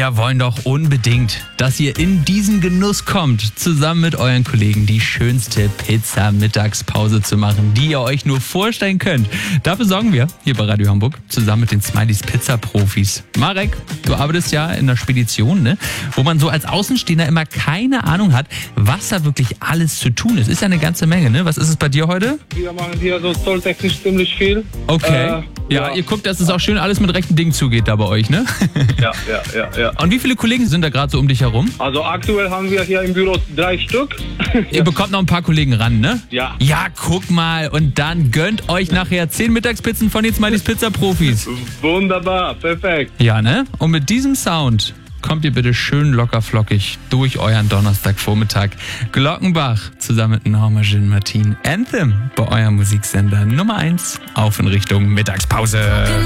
Wir wollen doch unbedingt, dass ihr in diesen Genuss kommt, zusammen mit euren Kollegen die schönste Pizza-Mittagspause zu machen, die ihr euch nur vorstellen könnt. Dafür sorgen wir hier bei Radio Hamburg zusammen mit den Smileys Pizza-Profis. Marek, du arbeitest ja in der Spedition, ne? Wo man so als Außenstehender immer keine Ahnung hat, was da wirklich alles zu tun ist. Ist ja eine ganze Menge, ne? Was ist es bei dir heute? Wir machen hier so zolltechnisch ziemlich viel. Okay. Ja, ihr guckt, dass es auch schön alles mit rechten Dingen zugeht da bei euch, ne? Ja. Und wie viele Kollegen sind da gerade so um dich herum? Also aktuell haben wir hier im Büro 3 Stück. Ihr bekommt noch ein paar Kollegen ran, ne? Ja. Ja, guck mal. Und dann gönnt euch nachher 10 Mittagspizzen von den Smileys Pizza-Profis. Wunderbar, perfekt. Ja, ne? Und mit diesem Sound kommt ihr bitte schön lockerflockig durch euren Donnerstagvormittag. Glockenbach zusammen mit Norma Jean Martin. Anthem bei eurem Musiksender Nummer 1 auf in Richtung Mittagspause.